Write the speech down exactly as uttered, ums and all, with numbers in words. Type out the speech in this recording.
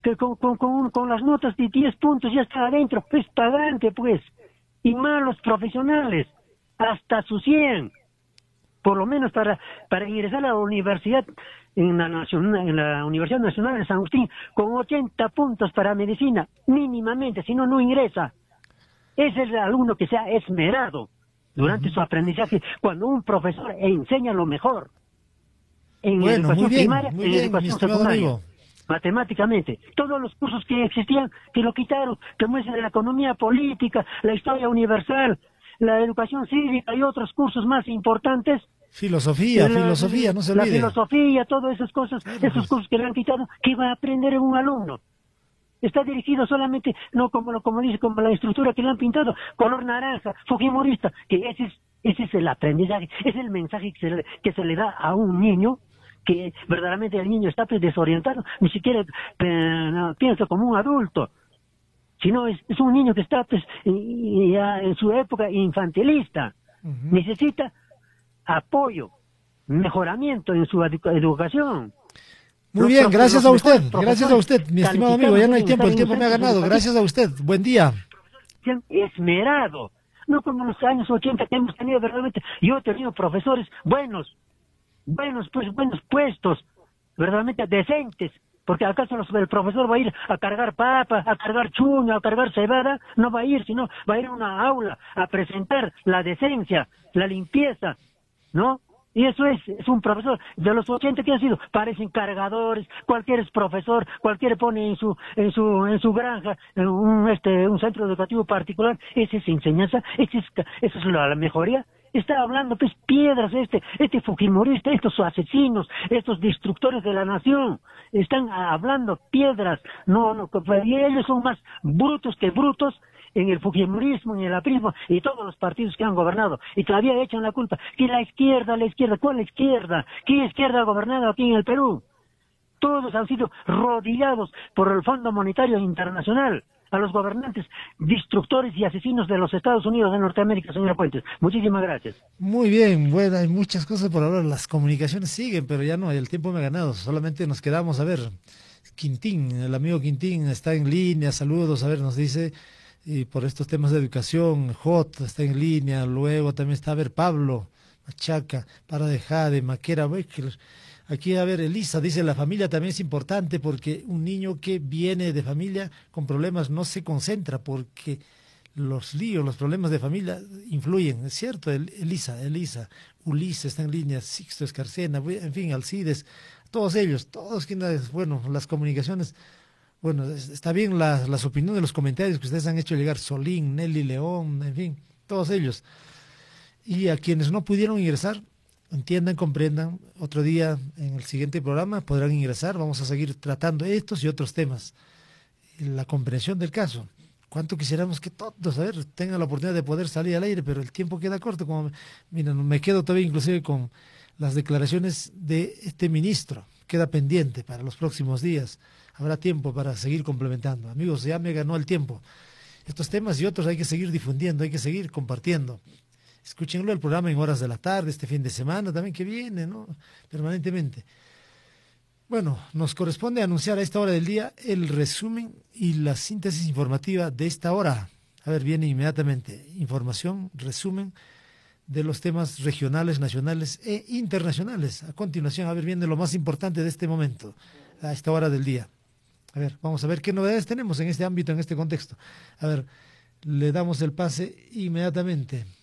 que con, con, con, con las notas de diez puntos ya está adentro, pues pagante, pues. Y malos profesionales, hasta sus cien, por lo menos para, para ingresar a la universidad, en la, nacional, en la Universidad Nacional de San Agustín, con ochenta puntos para medicina, mínimamente, si no, no ingresa. Es el alumno que se ha esmerado durante uh-huh. su aprendizaje, cuando un profesor enseña lo mejor en bueno, educación muy bien, primaria, muy en bien, educación secundaria. Amigo. Matemáticamente, todos los cursos que existían, que lo quitaron, que muestran la economía política, la historia universal, la educación cívica y otros cursos más importantes. Filosofía, la, filosofía, no se la olvide. La filosofía, todas esas cosas, claro, esos pues. cursos que le han quitado, ¿qué va a aprender en un alumno? Está dirigido solamente, no como lo como dice, como la estructura que le han pintado, color naranja, fujimorista, que ese es, ese es el aprendizaje, es el mensaje que se le, que se le da a un niño, que verdaderamente el niño está pues, desorientado, ni siquiera eh, no, piensa como un adulto, sino es, es un niño que está pues, y, y, en su época infantilista, uh-huh. necesita apoyo, mejoramiento en su edu- educación. Muy bien, gracias a usted, gracias a usted, mi estimado amigo, ya no hay tiempo, el tiempo me ha ganado, gracias a usted, buen día. Esmerado, no como en los años ochenta que hemos tenido verdaderamente, yo he tenido profesores buenos, buenos pues buenos puestos, verdaderamente decentes, porque acaso los, el profesor va a ir a cargar papa, a cargar chuño, a cargar cebada, no va a ir, sino va a ir a una aula a presentar la decencia, la limpieza, ¿no? Y eso es, es un profesor de los ochenta que han sido, parecen cargadores, cualquier es profesor, cualquiera pone en su, en su, en su granja, en un, este, un centro educativo particular, esa es enseñanza, esa es, esa es la, la mejoría. Está hablando pues piedras este, este fujimorista, estos asesinos, estos destructores de la nación, están hablando piedras, no, no, y ellos son más brutos que brutos en el fujimorismo, en el aprismo y todos los partidos que han gobernado, y todavía echan la culpa, que la izquierda, la izquierda, ¿cuál izquierda? ¿Qué izquierda ha gobernado aquí en el Perú? Todos han sido rodillados por el Fondo Monetario Internacional, a los gobernantes destructores y asesinos de los Estados Unidos de Norteamérica, señora Puentes. Muchísimas gracias. Muy bien, bueno, hay muchas cosas por hablar, las comunicaciones siguen, pero ya no, el tiempo me ha ganado, solamente nos quedamos a ver. Quintín, el amigo Quintín está en línea, saludos, a ver, nos dice, y por estos temas de educación, J está en línea, luego también está, a ver, Pablo Machaca, para de Jade, Maquera, Becker. Aquí, a ver, Elisa dice, la familia también es importante porque un niño que viene de familia con problemas no se concentra porque los líos, los problemas de familia influyen, es cierto, Elisa, Elisa, Ulises está en línea, Sixto Escarcena, en fin, Alcides, todos ellos, todos quienes, bueno, las comunicaciones, bueno, está bien las, las opiniones, los comentarios que ustedes han hecho llegar, Solín, Nelly León, en fin, todos ellos. Y a quienes no pudieron ingresar, entiendan, comprendan, otro día en el siguiente programa podrán ingresar, vamos a seguir tratando estos y otros temas. La comprensión del caso. Cuánto quisiéramos que todos, a ver, tengan la oportunidad de poder salir al aire, pero el tiempo queda corto. Como, miren, me quedo todavía inclusive con las declaraciones de este ministro, queda pendiente para los próximos días. Habrá tiempo para seguir complementando. Amigos, ya me ganó el tiempo. Estos temas y otros hay que seguir difundiendo, hay que seguir compartiendo. Escúchenlo el programa en horas de la tarde, este fin de semana también que viene, ¿no? Permanentemente. Bueno, nos corresponde anunciar a esta hora del día el resumen y la síntesis informativa de esta hora. A ver, viene inmediatamente información, resumen de los temas regionales, nacionales e internacionales. A continuación, a ver, viene lo más importante de este momento, a esta hora del día. A ver, vamos a ver qué novedades tenemos en este ámbito, en este contexto. A ver, le damos el pase inmediatamente.